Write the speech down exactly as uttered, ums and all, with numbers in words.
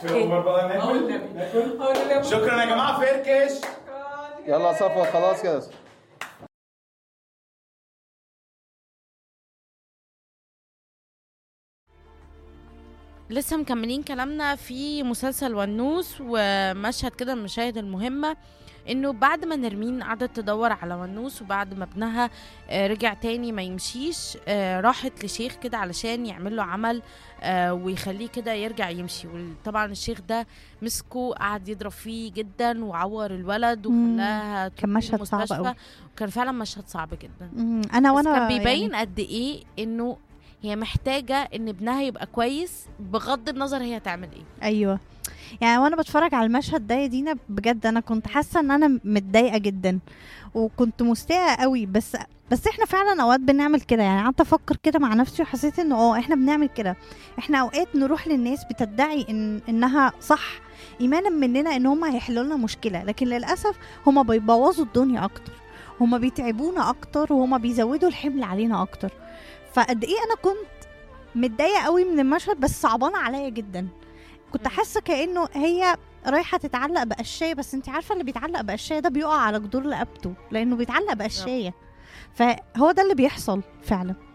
عمر بقى ناكل ناكل. شكرا يا جماعه فركش. يلا صفوة خلاص كده. لسه مكملين كلامنا في مسلسل ونوس، ومشهد كده من المشاهد المهمة انه بعد ما نرمين قعدت تدور على ونوس، وبعد ما ابنها آه، رجع تاني ما يمشيش، آه، راحت لشيخ كده علشان يعمل له عمل آه، ويخليه كده يرجع يمشي. وطبعا الشيخ ده مسكه قعد يضرب فيه جدا وعور الولد وخلاها كان مشهد صعب قوي. وكان فعلا مشهد صعب جدا. مم. انا بس وانا كان بيبين يعني قد ايه انه هي محتاجة ان ابنها يبقى كويس بغض النظر هي هتعمل ايه. ايوه، يعني وانا بتفرج على المشهد ده يا دينا بجد انا كنت حاسه ان انا متضايقه جدا وكنت مستاءه قوي. بس بس احنا فعلا اوقات بنعمل كده، يعني قعدت افكر كده مع نفسي وحسيت انه اه احنا بنعمل كده. احنا اوقات نروح للناس بتدعي ان انها صح ايمانا مننا ان هم هيحلوا لنا مشكله، لكن للاسف هم بيبوظوا الدنيا اكتر، هم بيتعبونا اكتر، وهم بيزودوا الحمل علينا اكتر. فقد ايه انا كنت متضايقه قوي من المشهد، بس صعبانه عليا جدا. كنت حاسه كانه هي رايحه تتعلق بقشايه، بس انت عارفه اللي بيتعلق بقشايه ده بيقع على جدور رقبته لانه بيتعلق بقشايه. فهو ده اللي بيحصل فعلا.